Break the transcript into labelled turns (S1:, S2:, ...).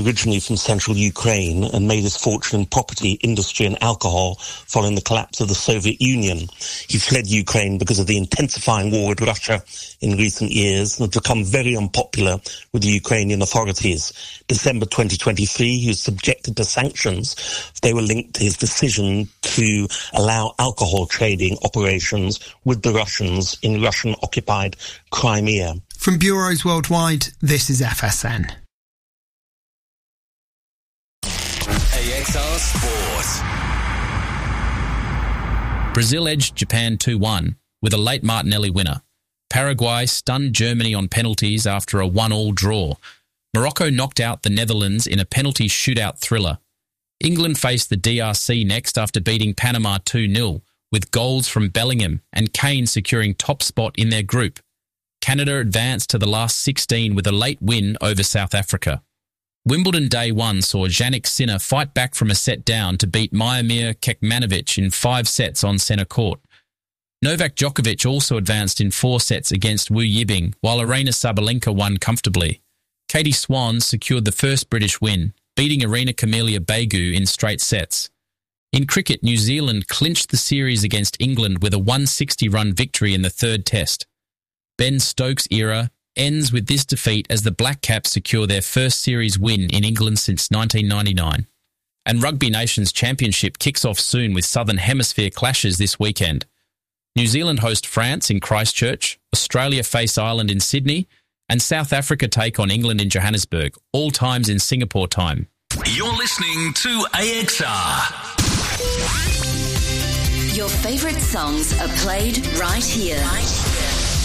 S1: originally from central Ukraine and made his fortune in property, industry and alcohol following the collapse of the Soviet Union. He fled Ukraine because of the intensifying war with Russia in recent years and has become very unpopular with the Ukrainian authorities. December 2023, he was subjected to sanctions. They were linked to his decision to allow alcohol trading operations with the Russians in Russian-occupied Crimea.
S2: From bureaus worldwide, this is FSN.
S3: AXR Sport. Brazil edged Japan 2-1 with a late Martinelli winner. Paraguay stunned Germany on penalties after a 1-1 draw. Morocco knocked out the Netherlands in a penalty shootout thriller. England faced the DRC next after beating Panama 2-0, with goals from Bellingham and Kane securing top spot in their group. Canada advanced to the last 16 with a late win over South Africa. Wimbledon Day 1 saw Jannik Sinner fight back from a set down to beat Miomir Kekmanovic in 5 sets on centre court. Novak Djokovic also advanced in 4 sets against Wu Yibing, while Aryna Sabalenka won comfortably. Katie Swan secured the first British win, beating Arena Camelia Begu in straight sets. In cricket, New Zealand clinched the series against England with a 160-run victory in the 3rd test. Ben Stokes' era ends with this defeat as the Black Caps secure their first series win in England since 1999. And Rugby Nations Championship kicks off soon with Southern Hemisphere clashes this weekend. New Zealand host France in Christchurch, Australia face Ireland in Sydney, and South Africa take on England in Johannesburg, all times in Singapore time.
S4: You're listening to AXR.
S5: Your favourite songs are played right here.